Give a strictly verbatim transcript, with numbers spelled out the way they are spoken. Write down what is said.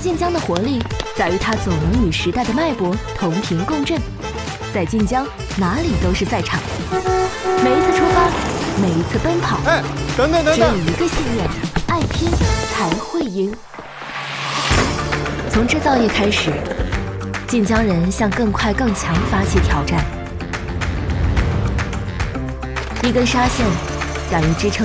晋江的活力在于它总能与时代的脉搏同频共振，在晋江哪里都是赛场。每一次出发，每一次奔跑， 哎，等等等等， 只有一个信念：爱拼才会赢。从制造业开始，晋江人向更快更强发起挑战。一根纱线敢于支撑